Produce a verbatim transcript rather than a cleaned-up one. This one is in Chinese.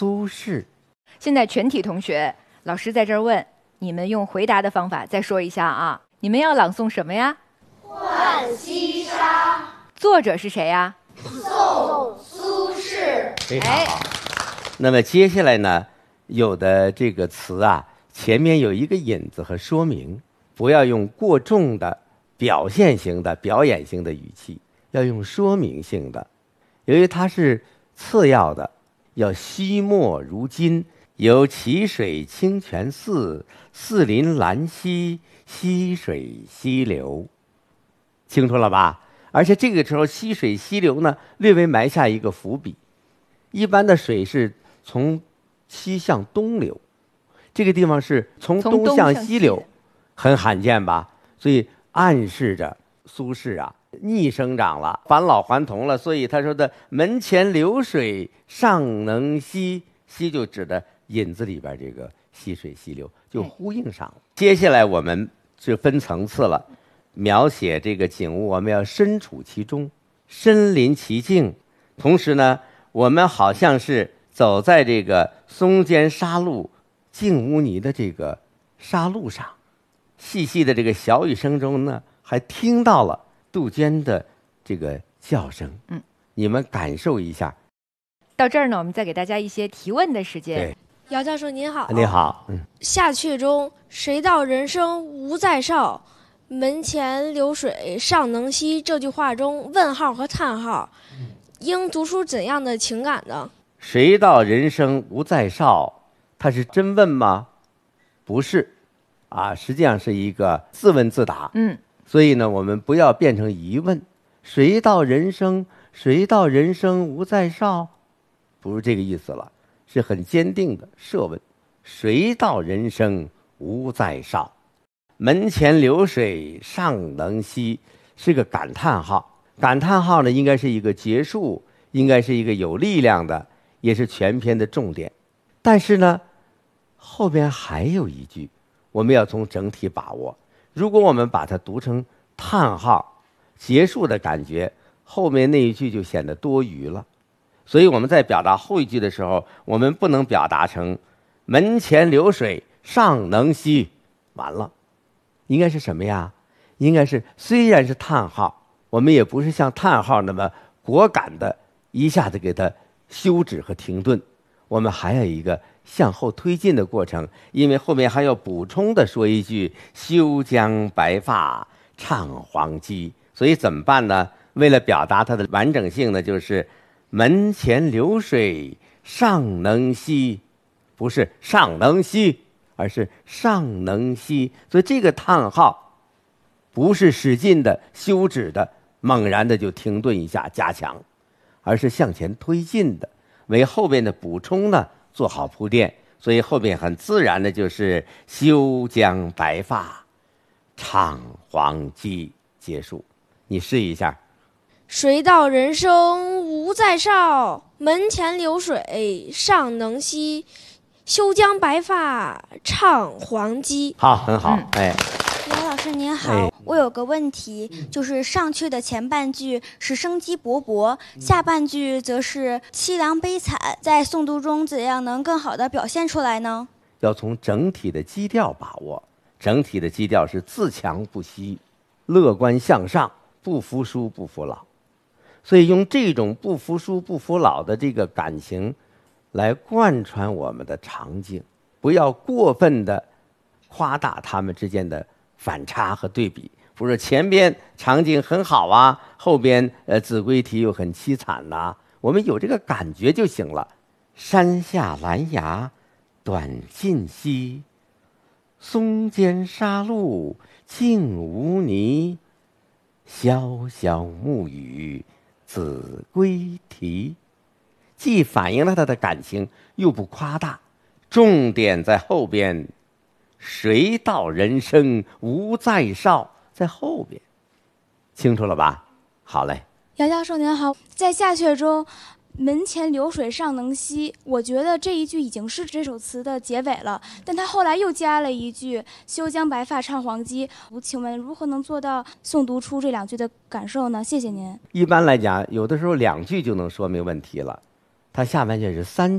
苏轼。 现在全体同学，老师在这儿问你们，用回答的方法再说一下啊！你们要朗诵什么呀？ 浣溪沙。 作者是谁呀？ 宋苏轼。 非常好。那么接下来呢，有的这个词啊，前面有一个引子和说明，不要用过重的表现型的表演型的语气，要用说明性的。由于它是次要的，要惜墨如金，有淇水清泉寺，寺临兰溪，溪水溪流。清楚了吧？而且这个时候溪水溪流呢，略微埋下一个伏笔。一般的水是从西向东流，这个地方是从东向西流，很罕见吧？所以暗示着苏轼啊逆生长了，返老还童了。所以他说的门前流水尚能西，西就指的引子里边这个溪水溪流，就呼应上了。接下来我们就分层次了，描写这个景物，我们要身处其中，身临其境。同时呢，我们好像是走在这个松间沙路净污泥的这个沙路上，细细的这个小雨声中呢，还听到了杜鹃的这个叫声。 嗯， 你们感受一下。 到这儿呢，我们再给大家一些提问的时间。 对， 姚教授您好。 你好。嗯， 下阙中谁道人生无再少，门前流水尚能西，这句话中问号和叹号应读出怎样的情感呢？ 谁道人生无再少，他是真问吗？不是啊，实际上是一个自问自答。 嗯， 所以呢，我们不要变成疑问。谁道人生谁道人生无再少，不是这个意思了，是很坚定的设问。谁道人生无再少，门前流水尚能西，是个感叹号。感叹号呢，应该是一个结束，应该是一个有力量的，也是全篇的重点。但是呢，后边还有一句，我们要从整体把握。如果我们把它读成叹号结束的感觉，后面那一句就显得多余了。所以我们在表达后一句的时候，我们不能表达成门前流水尚能西，完了，应该是什么呀？应该是虽然是叹号，我们也不是像叹号那么果敢的一下子给它休止和停顿，我们还有一个向后推进的过程，因为后面还要补充的说一句休将白发唱黄鸡。所以怎么办呢？为了表达它的完整性呢，就是门前流水尚能西，不是尚能西，而是尚能西。所以这个叹号不是使劲的休止的猛然的就停顿一下加强，而是向前推进的，为后边的补充呢做好铺垫。所以后边很自然的就是休将白发唱黄鸡结束。你试一下。 谁道人生无再少，门前流水尚能西，休将白发唱黄鸡。 好，很好。 嗯、 哎， 姚老师您好、 哎， 我有个问题，就是上阙的前半句是生机勃勃，下半句则是凄凉悲惨，在诵读中怎样能更好地表现出来呢？ 要从整体的基调把握。整体的基调是自强不息，乐观向上，不服输不服老。所以用这种不服输不服老的这个感情来贯穿我们的场景，不要过分的夸大他们之间的反差和对比。不是前边场景很好啊，后边呃子规题又很凄惨呐、啊，我们有这个感觉就行了。山下兰芽短尽稀，松间沙路净无泥，潇潇暮雨子规题。既反映了他的感情，又不夸大，重点在后边。谁道人生无再少，在后边，清楚了吧？好嘞。 姚教授您好，在下阙中门前流水尚能西，我觉得这一句已经是这首词的结尾了，但他后来又加了一句休将白发唱黄鸡。请问如何能做到诵读出这两句的感受呢？谢谢您。 一般来讲，有的时候两句就能说明问题了。它下半句是三